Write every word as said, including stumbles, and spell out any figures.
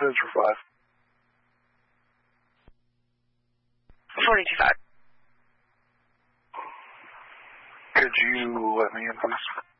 message for five. forty-two five. Could you let me in, please?